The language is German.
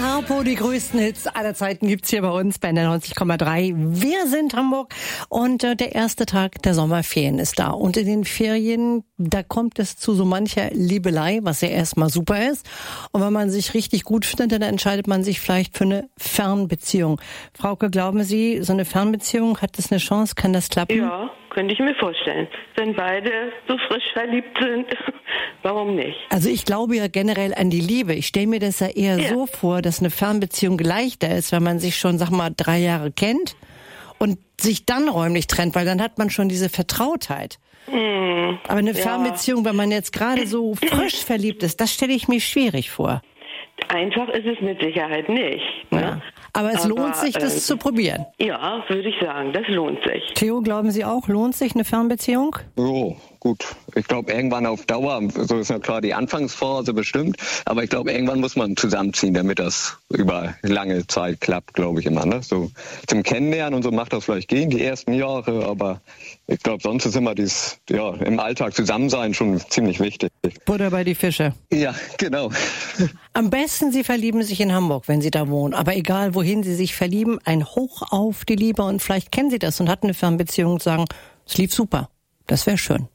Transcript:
Harpo, die größten Hits aller Zeiten gibt's hier bei uns bei 90,3. Wir sind Hamburg und der erste Tag der Sommerferien ist da. Und in den Ferien, da kommt es zu so mancher Liebelei, was ja erstmal super ist. Und wenn man sich richtig gut findet, dann entscheidet man sich vielleicht für eine Fernbeziehung. Frauke, glauben Sie, so eine Fernbeziehung, hat das eine Chance? Kann das klappen? Ja, könnte ich mir vorstellen. Wenn beide so frisch verliebt sind, warum nicht? Also ich glaube ja generell an die Liebe. Ich stelle mir das ja eher so vor, dass eine Fernbeziehung leichter ist, wenn man sich schon, 3 Jahre kennt und sich dann räumlich trennt, weil dann hat man schon diese Vertrautheit. Aber eine Fernbeziehung, wenn man jetzt gerade so frisch verliebt ist, das stelle ich mir schwierig vor. Einfach ist es mit Sicherheit nicht. Ne? Ja. Aber es lohnt sich, das zu probieren. Ja, würde ich sagen, das lohnt sich. Theo, glauben Sie auch, lohnt sich eine Fernbeziehung? Jo, gut. Ich glaube, irgendwann auf Dauer, so ist ja klar die Anfangsphase bestimmt, aber ich glaube, irgendwann muss man zusammenziehen, damit das über lange Zeit klappt, glaube ich immer. Ne? So zum Kennenlernen und so macht das vielleicht gehen, die ersten Jahre, aber ich glaube, sonst ist immer im Alltag Zusammensein schon ziemlich wichtig. Butter bei die Fische. Ja, genau. Am besten, Sie verlieben sich in Hamburg, wenn Sie da wohnen. Aber egal, wohin Sie sich verlieben, ein Hoch auf die Liebe. Und vielleicht kennen Sie das und hatten eine Fernbeziehung und sagen, es lief super. Das wäre schön.